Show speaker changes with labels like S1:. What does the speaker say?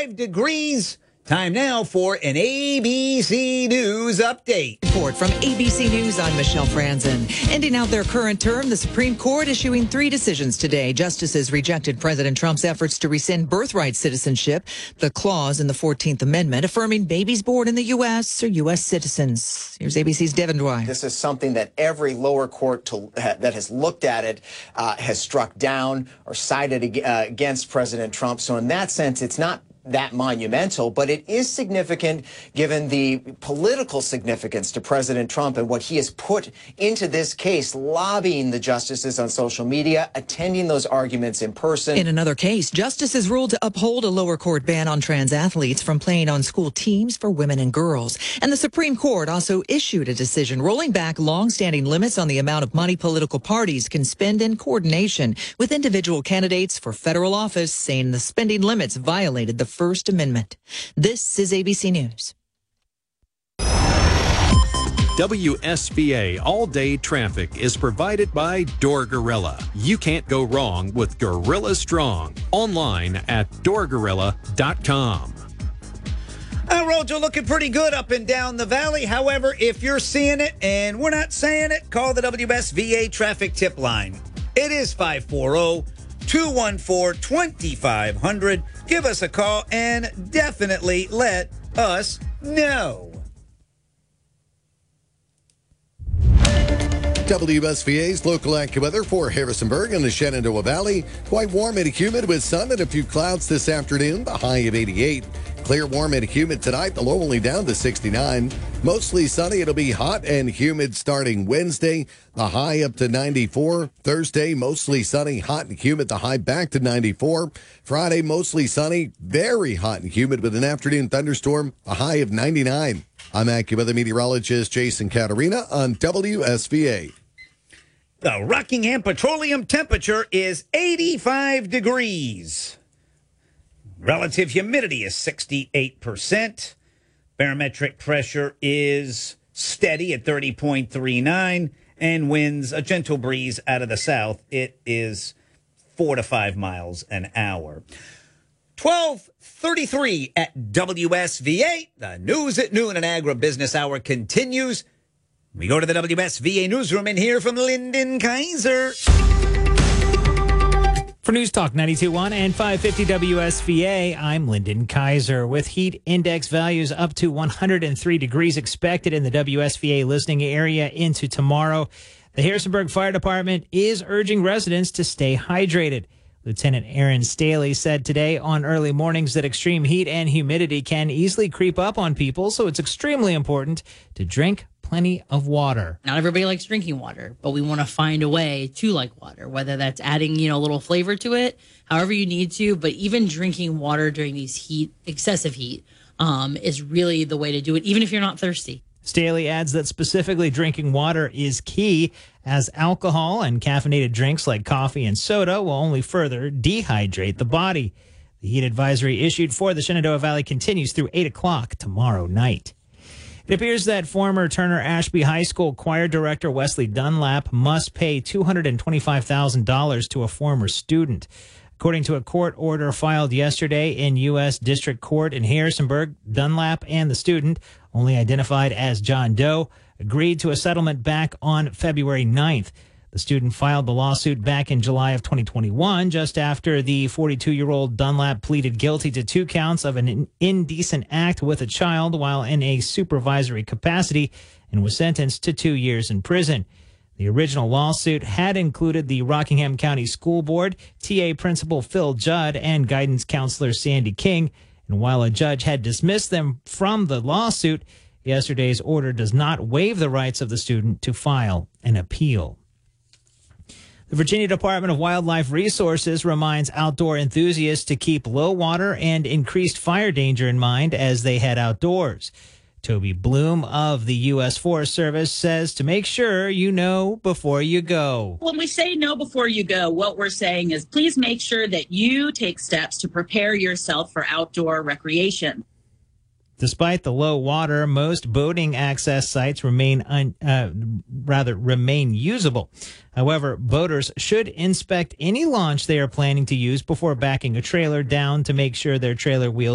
S1: 85 degrees. Time now for an ABC News update.
S2: Report from ABC News. I'm Michelle Franzen. Ending out their current term, the Supreme Court issuing 3 decisions today. Justices rejected President Trump's efforts to rescind birthright citizenship, the clause in the 14th Amendment affirming babies born in the U.S. are U.S. citizens. Here's ABC's Devin Dwyer.
S3: This is something that every lower court that has looked at it has struck down or sided against President Trump. So in that sense, it's not that monumental, but it is significant given the political significance to President Trump and what he has put into this case, lobbying the justices on social media, attending those arguments in person.
S2: In another case, justices ruled to uphold a lower court ban on trans athletes from playing on school teams for women and girls. And the Supreme Court also issued a decision rolling back long-standing limits on the amount of money political parties can spend in coordination with individual candidates for federal office, saying the spending limits violated the First Amendment. This is ABC News.
S4: WSVA all-day traffic is provided by Door Gorilla. You can't go wrong with Gorilla Strong. Online at doorgorilla.com.
S1: Roads are looking pretty good up and down the valley. However, if you're seeing it and we're not saying it, call the WSVA traffic tip line. It is 540-214-2500. Give us a call and definitely let us know.
S5: WSVA's local AccuWeather for Harrisonburg and the Shenandoah Valley. Quite warm and humid with sun and a few clouds this afternoon. The high of 88. Clear, warm, and humid tonight. The low only down to 69. Mostly sunny. It'll be hot and humid starting Wednesday. The high up to 94. Thursday, mostly sunny, hot and humid. The high back to 94. Friday, mostly sunny, very hot and humid with an afternoon thunderstorm. A high of 99. I'm AccuWeather meteorologist Jason Caterina on WSVA.
S1: The Rockingham Petroleum temperature is 85 degrees. Relative humidity is 68%. Barometric pressure is steady at 30.39. And winds, a gentle breeze out of the south. It is 4 to 5 miles an hour. 12:33 at WSVA. The news at noon and agribusiness hour continues. We go to the WSVA newsroom and hear from Lyndon Kaiser.
S6: For News Talk 92.1 and 550 WSVA, I'm Lyndon Kaiser. With heat index values up to 103 degrees expected in the WSVA listening area into tomorrow, the Harrisonburg Fire Department is urging residents to stay hydrated. Lieutenant Aaron Staley said today on Early Mornings that extreme heat and humidity can easily creep up on people, so it's extremely important to drink plenty of water.
S7: Not everybody likes drinking water, but we want to find a way to like water, whether that's adding, a little flavor to it, however you need to. But even drinking water during these excessive heat, is really the way to do it, even if you're not thirsty.
S6: Staley adds that specifically drinking water is key, as alcohol and caffeinated drinks like coffee and soda will only further dehydrate the body. The heat advisory issued for the Shenandoah Valley continues through 8 o'clock tomorrow night. It appears that former Turner Ashby High School choir director Wesley Dunlap must pay $225,000 to a former student. According to a court order filed yesterday in U.S. District Court in Harrisonburg, Dunlap and the student, only identified as John Doe, agreed to a settlement back on February 9th. The student filed the lawsuit back in July of 2021, just after the 42-year-old Dunlap pleaded guilty to 2 counts of an indecent act with a child while in a supervisory capacity and was sentenced to 2 years in prison. The original lawsuit had included the Rockingham County School Board, TA Principal Phil Judd, and guidance counselor Sandy King. And while a judge had dismissed them from the lawsuit, yesterday's order does not waive the rights of the student to file an appeal. The Virginia Department of Wildlife Resources reminds outdoor enthusiasts to keep low water and increased fire danger in mind as they head outdoors. Toby Bloom of the U.S. Forest Service says to make sure you know before you go.
S8: When we say know before you go, what we're saying is please make sure that you take steps to prepare yourself for outdoor recreation.
S6: Despite the low water, most boating access sites remain usable. However, boaters should inspect any launch they are planning to use before backing a trailer down to make sure their trailer wheels